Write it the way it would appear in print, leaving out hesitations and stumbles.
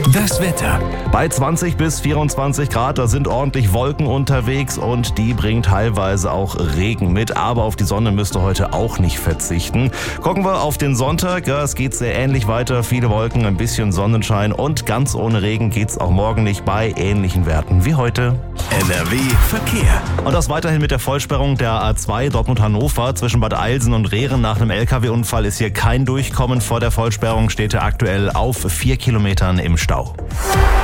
Das Wetter. Bei 20 bis 24 Grad, da sind ordentlich Wolken unterwegs und die bringen teilweise auch Regen mit. Aber auf die Sonne müsst ihr heute auch nicht verzichten. Gucken wir auf den Sonntag. Ja, es geht sehr ähnlich weiter. Viele Wolken, ein bisschen Sonnenschein und ganz ohne Regen geht's auch morgen nicht bei ähnlichen Werten wie heute. NRW Verkehr. Und das weiterhin mit der Vollsperrung der A2 Dortmund-Hannover zwischen Bad Eilsen und Rehren. Nach einem LKW-Unfall ist hier kein Durchkommen. Vor der Vollsperrung steht er aktuell auf 4 Kilometern im Stau.